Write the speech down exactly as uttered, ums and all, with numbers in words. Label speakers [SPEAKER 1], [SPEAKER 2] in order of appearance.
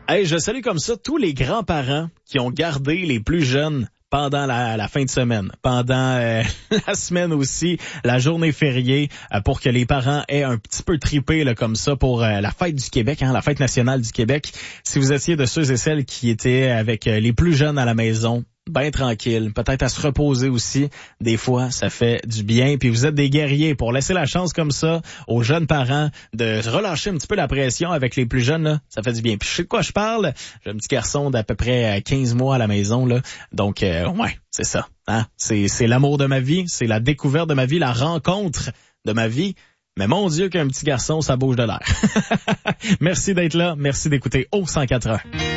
[SPEAKER 1] Hey, je salue comme ça tous les grands-parents qui ont gardé les plus jeunes pendant la, la fin de semaine, pendant euh, la semaine aussi, la journée fériée, euh, pour que les parents aient un petit peu trippé là, comme ça pour euh, la fête du Québec, hein, la fête nationale du Québec. Si vous étiez de ceux et celles qui étaient avec euh, les plus jeunes à la maison, ben tranquille, peut-être à se reposer aussi. Des fois, ça fait du bien. Puis vous êtes des guerriers pour laisser la chance comme ça aux jeunes parents de relâcher un petit peu la pression avec les plus jeunes. Là. Ça fait du bien. Puis je sais de quoi je parle. J'ai un petit garçon d'à peu près quinze mois à la maison. Là. Donc, euh, ouais, c'est ça. Hein? C'est, c'est l'amour de ma vie. C'est la découverte de ma vie, la rencontre de ma vie. Mais mon Dieu qu'un petit garçon, ça bouge de l'air. Merci d'être là. Merci d'écouter O cent quatre.